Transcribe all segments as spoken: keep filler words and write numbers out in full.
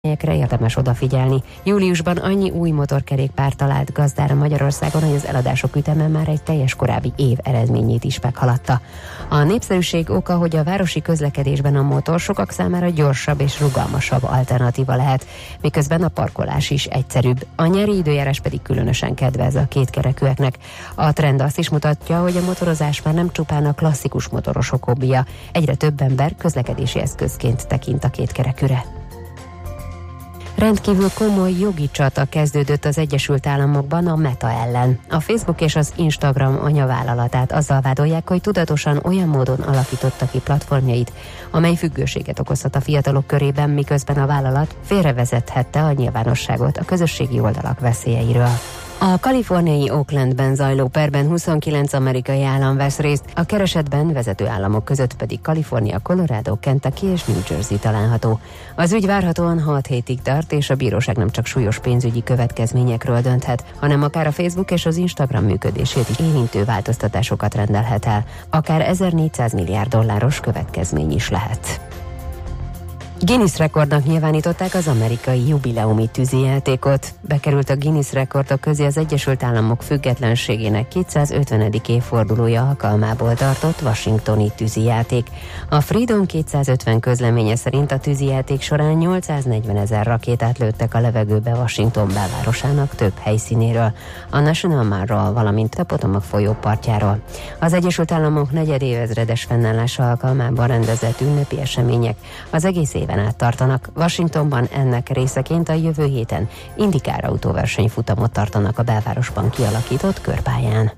melyekre érdemes odafigyelni. Júliusban annyi új motorkerékpár talált gazdára Magyarországon, hogy az eladások üteme már egy teljes korábbi év eredményét is meghaladta. A népszerűség oka, hogy a városi közlekedésben a motor sokak számára gyorsabb és rugalmasabb alternatíva lehet, miközben a parkolás is egyszerűbb. A nyári időjárás pedig különösen kedvez a kétkerekűeknek. A trend azt is mutatja, hogy a motorozás már nem csupán a klasszikus motorosok hobbija. Egyre több ember közlekedési eszközként tekint a kétkerekűre. Rendkívül komoly jogi csata kezdődött az Egyesült Államokban a Meta ellen. A Facebook és az Instagram anyavállalatát azzal vádolják, hogy tudatosan olyan módon alakította ki platformjait, amely függőséget okozhat a fiatalok körében, miközben a vállalat félrevezethette a nyilvánosságot a közösségi oldalak veszélyeiről. A kaliforniai Oaklandben zajló perben huszonkilenc amerikai állam vesz részt, a keresetben vezető államok között pedig Kalifornia, Colorado, Kentucky és New Jersey található. Az ügy várhatóan hat hétig tart, és a bíróság nem csak súlyos pénzügyi következményekről dönthet, hanem akár a Facebook és az Instagram működését is érintő változtatásokat rendelhet el. Akár ezernégyszáz milliárd dolláros következmény is lehet. Guinness rekordnak nyilvánították az amerikai jubileumi tűzijátékot. Bekerült a Guinness rekordok közé az Egyesült Államok függetlenségének kétszázötvenedik évfordulója alkalmából tartott washingtoni tűzijáték. A Freedom kétszázötven közleménye szerint a tűzijáték során nyolcszáznegyvenezer rakétát lőttek a levegőbe Washington belvárosának több helyszínéről, a National Mall-ról, valamint a Potomac folyó partjáról. Az Egyesült Államok negyedévezredes fennállása alkalmában rendezett ünnepi események az egész év át tartanak. Washingtonban ennek részeként a jövő héten IndyCar autóversenyfutamot tartanak a belvárosban kialakított körpályán.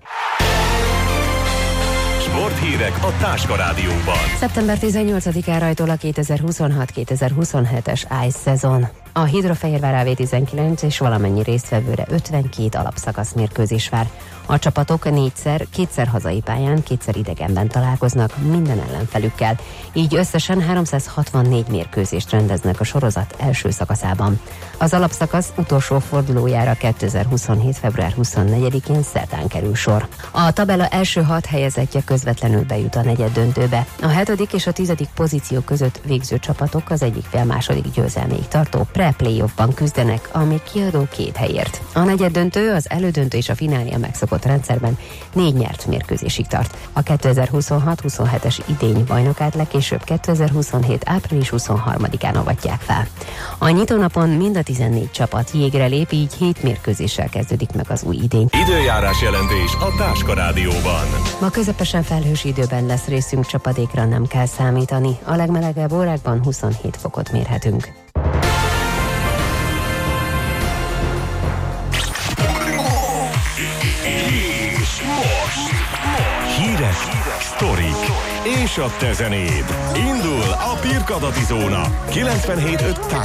Sporthírek a Táska Rádióban. szeptember tizennyolcadikán rajtól a kétezer-huszonhat kétezer-huszonhetes Ice szezon. A Hidrofehérvár á vé tizenkilenc és valamennyi résztvevőre ötvenkét alapszakasz mérkőzés vár. A csapatok négyszer, kétszer hazai pályán, kétszer idegenben találkoznak minden ellenfelükkel. Így összesen háromszázhatvannégy mérkőzést rendeznek a sorozat első szakaszában. Az alapszakasz utolsó fordulójára kétezer-huszonhét február huszonnegyedikén szerdán kerül sor. A tabella első hat helyezettje közvetlenül bejut a negyeddöntőbe. A hetedik és a tizedik pozíció között végző csapatok az egyik fél második győzelméig tartó pre-playoffban küzdenek, ami kiadó két helyért. A negyeddöntő, az elődöntő és a finálé a megszokott rendszerben négy nyert mérkőzésig tart. A kétezer-huszonhat huszonhetes idény bajnokát legkésőbb kétezer-huszonhét április huszonharmadikán avatják fel. A nyitónapon mind a tizennégy csapat jégre lép, így hét mérkőzéssel kezdődik meg az új idény. Időjárás jelentés a Táska Rádióban. Ma közepesen felhős időben lesz részünk, csapadékra nem kell számítani. A legmelegebb órákban huszonhét fokot mérhetünk. Hírek, sztorik és a te zenéd. Indul a Pirkadati Zóna kilencvenhét öt